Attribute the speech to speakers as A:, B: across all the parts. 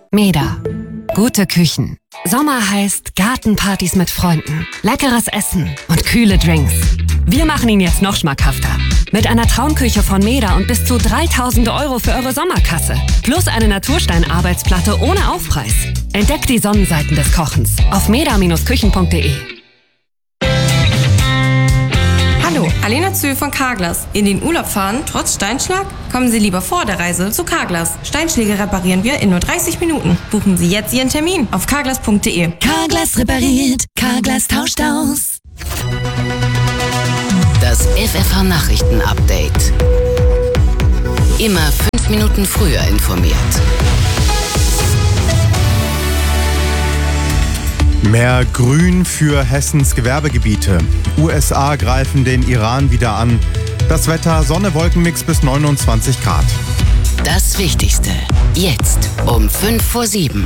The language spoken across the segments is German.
A: Meda. Gute Küchen. Sommer heißt Gartenpartys mit Freunden, leckeres Essen und kühle Drinks. Wir machen ihn jetzt noch schmackhafter. Mit einer Traumküche von Meda und bis zu 3.000 € für eure Sommerkasse. Plus eine Naturstein-Arbeitsplatte ohne Aufpreis. Entdeckt die Sonnenseiten des Kochens auf meda-küchen.de.
B: Hallo, Alena Zühl von Carglass. In den Urlaub fahren, trotz Steinschlag? Kommen Sie lieber vor der Reise zu Carglass. Steinschläge reparieren wir in nur 30 Minuten. Buchen Sie jetzt Ihren Termin auf carglass.de.
C: Carglass repariert, Carglass tauscht aus. Das FFH-Nachrichten-Update. Immer 5 Minuten früher informiert.
D: Mehr Grün für Hessens Gewerbegebiete. USA greifen den Iran wieder an. Das Wetter: Sonne, Wolkenmix bis 29 Grad.
C: Das Wichtigste. Jetzt um 6:55.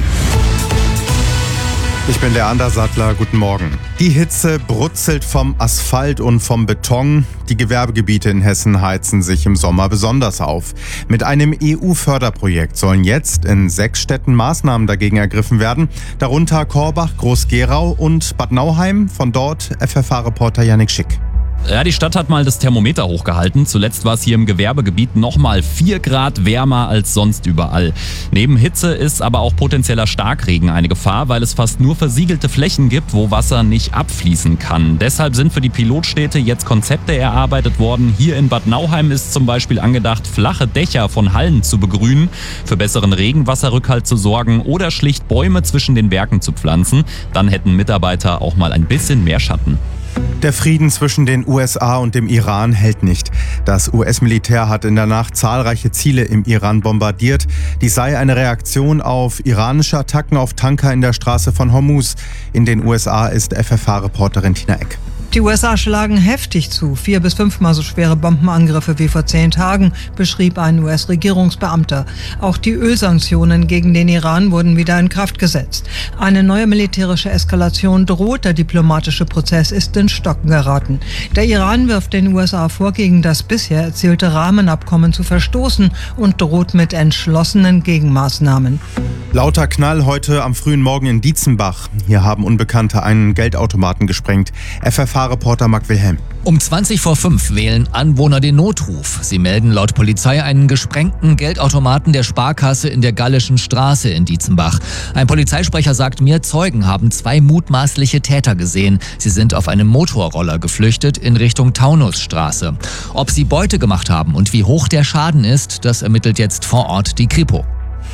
D: Ich bin Leander Sattler, guten Morgen. Die Hitze brutzelt vom Asphalt und vom Beton. Die Gewerbegebiete in Hessen heizen sich im Sommer besonders auf. Mit einem EU-Förderprojekt sollen jetzt in 6 Städten Maßnahmen dagegen ergriffen werden. Darunter Korbach, Groß-Gerau und Bad Nauheim. Von dort FFH-Reporter Yannick Schick.
E: Ja, die Stadt hat mal das Thermometer hochgehalten. Zuletzt war es hier im Gewerbegebiet nochmal 4 Grad wärmer als sonst überall. Neben Hitze ist aber auch potenzieller Starkregen eine Gefahr, weil es fast nur versiegelte Flächen gibt, wo Wasser nicht abfließen kann. Deshalb sind für die Pilotstädte jetzt Konzepte erarbeitet worden. Hier in Bad Nauheim ist zum Beispiel angedacht, flache Dächer von Hallen zu begrünen, für besseren Regenwasserrückhalt zu sorgen oder schlicht Bäume zwischen den Werken zu pflanzen. Dann hätten Mitarbeiter auch mal ein bisschen mehr Schatten.
D: Der Frieden zwischen den USA und dem Iran hält nicht. Das US-Militär hat in der Nacht zahlreiche Ziele im Iran bombardiert. Dies sei eine Reaktion auf iranische Attacken auf Tanker in der Straße von Hormuz. In den USA ist FFH-Reporterin Tina Eck.
F: Die USA schlagen heftig zu. 4- bis 5-mal so schwere Bombenangriffe wie vor 10 Tagen, beschrieb ein US-Regierungsbeamter. Auch die Ölsanktionen gegen den Iran wurden wieder in Kraft gesetzt. Eine neue militärische Eskalation droht. Der diplomatische Prozess ist ins Stocken geraten. Der Iran wirft den USA vor, gegen das bisher erzielte Rahmenabkommen zu verstoßen und droht mit entschlossenen Gegenmaßnahmen.
D: Lauter Knall heute am frühen Morgen in Dietzenbach. Hier haben Unbekannte einen Geldautomaten gesprengt. FFH-Reporter Marc Wilhelm.
G: Um 5:20 wählen Anwohner den Notruf. Sie melden laut Polizei einen gesprengten Geldautomaten der Sparkasse in der Gallischen Straße in Dietzenbach. Ein Polizeisprecher sagt mir, Zeugen haben 2 mutmaßliche Täter gesehen. Sie sind auf einem Motorroller geflüchtet in Richtung Taunusstraße. Ob sie Beute gemacht haben und wie hoch der Schaden ist, das ermittelt jetzt vor Ort die Kripo.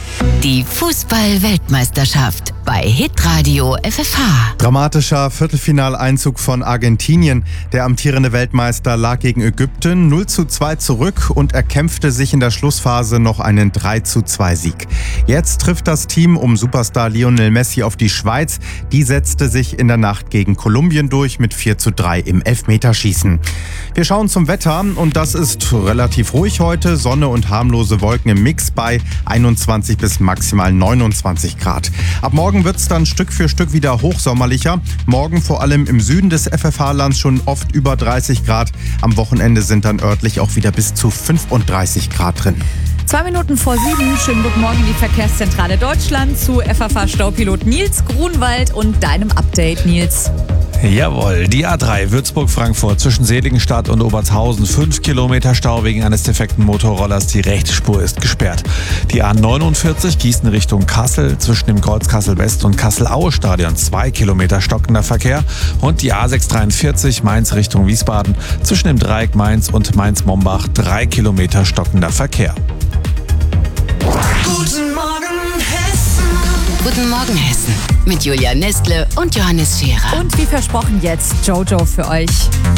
C: Die Fußball-Weltmeisterschaft bei Hitradio FFH.
D: Dramatischer Viertelfinaleinzug von Argentinien. Der amtierende Weltmeister lag gegen Ägypten 0:2 zurück und erkämpfte sich in der Schlussphase noch einen 3:2-Sieg. Jetzt trifft das Team um Superstar Lionel Messi auf die Schweiz. Die setzte sich in der Nacht gegen Kolumbien durch mit 4:3 im Elfmeterschießen. Wir schauen zum Wetter und das ist relativ ruhig heute. Sonne und harmlose Wolken im Mix bei 21 bis maximal 29 Grad. Ab morgen wird es dann Stück für Stück wieder hochsommerlicher. Morgen vor allem im Süden des FFH-Lands schon oft über 30 Grad. Am Wochenende sind dann örtlich auch wieder bis zu 35 Grad drin.
H: 7:02. Schönen guten Morgen in die Verkehrszentrale Deutschland zu FFH-Staupilot Nils Grunwald und deinem Update, Nils.
I: Jawohl, die A3 Würzburg-Frankfurt zwischen Seligenstadt und Obertshausen. 5 Kilometer Stau wegen eines defekten Motorrollers. Die rechte Spur ist gesperrt. Die A49 Gießen Richtung Kassel zwischen dem Kreuz Kassel West und Kassel-Aue-Stadion. 2 Kilometer stockender Verkehr. Und die A643 Mainz Richtung Wiesbaden zwischen dem Dreieck Mainz und Mainz-Mombach. 3 Kilometer stockender Verkehr.
C: Guten Morgen Hessen. Guten Morgen Hessen. Mit Julia Nestle und Johannes Scherer.
H: Und wie versprochen jetzt Jojo für euch.